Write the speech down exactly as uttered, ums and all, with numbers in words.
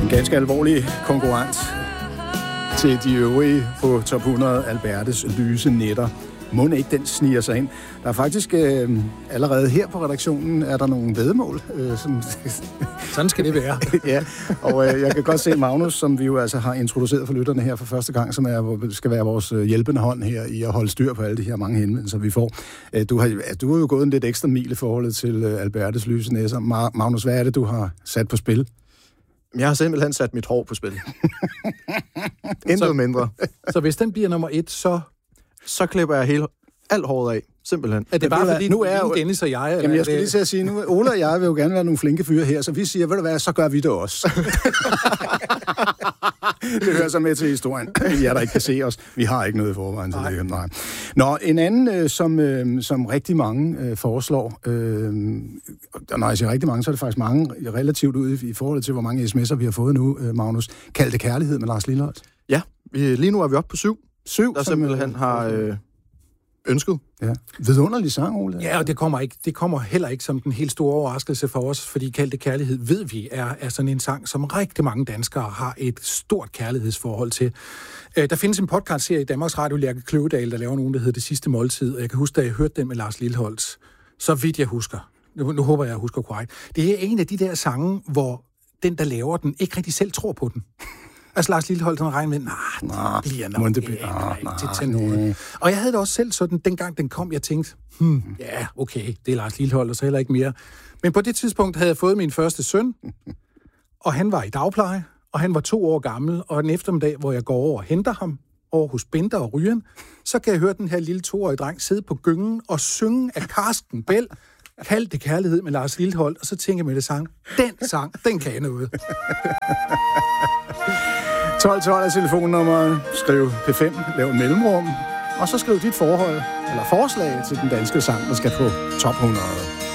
En ganske alvorlig konkurrent til de øvrige på top hundrede, Albertes lyse nætter. Må ikke den sniger sig ind. Der er faktisk øh, allerede her på redaktionen, er der nogle væddemål. Øh, som Sådan skal det være. Ja, og øh, jeg kan godt se Magnus, som vi jo altså har introduceret for lytterne her for første gang, som er, skal være vores hjælpende hånd her i at holde styr på alle de her mange henvendelser, vi får. Øh, du, har, du har jo gået en lidt ekstra mil i forholdet til øh, Albertes lyse næser. Ma- Magnus, hvad er det, du har sat på spil? Jeg har simpelthen sat mit hår på spil. Intet mindre. Så hvis den bliver nummer et, så... Så klipper jeg hele, alt håret af. Simpelthen. Er det bare fordi, nu er jo Dennis og jeg... Jamen, jeg skal det... lige til at sige, nu Ole og jeg vil jo gerne være nogle flinke fyre her, så vi siger, ved du hvad, så gør vi det også. Det hører så med til historien. Ja, der ikke kan se os. Vi har ikke noget i forvejen, så det nej. Nå, en anden, øh, som, øh, som rigtig mange øh, foreslår, øh, når jeg siger rigtig mange, så er det faktisk mange relativt ud i, i forhold til, hvor mange sms'er vi har fået nu, øh, Magnus. Kald det kærlighed med Lars Lilholt. Ja, vi, lige nu er vi oppe på syv. Syv, der som simpelthen har øh, ønsket. Ja. Vidunderlig sang, Ole. Ja, og det kommer, ikke, det kommer heller ikke som den helt store overraskelse for os, fordi Kald det kærlighed, ved vi, er, er sådan en sang, som rigtig mange danskere har et stort kærlighedsforhold til. Øh, der findes en podcastserie i Danmarks Radio, Lærke Kløvedal, der laver nogen, der hedder Det sidste måltid, og jeg kan huske, da jeg hørte den med Lars Lilholt, så vidt jeg husker. Nu, nu håber jeg, jeg husker korrekt. Det er en af de der sange, hvor den, der laver den, ikke rigtig selv tror på den. Altså Lars Lilholt, han regner med, nej, nah, det bliver nok ikke rigtigt. Nah, og jeg havde det også selv sådan, dengang den kom, jeg tænkte, hmm, ja, okay, det er Lars Lilholt, og så heller ikke mere. Men på det tidspunkt havde jeg fået min første søn, og han var i dagpleje, og han var to år gammel, og en eftermiddag, hvor jeg går over og henter ham, over hos Bente og Ryan, så kan jeg høre den her lille toårige dreng sidde på gyngen og synge af Karsten Bell, Kald det kærlighed med Lars Lilholt, og så tænker jeg med det sang, den sang, den kan noget. tolv tolv er telefonnummeret. Skriv P fem, lav et mellemrum, og så skriv dit forhold, eller forslag til den danske sang, der skal på top hundrede.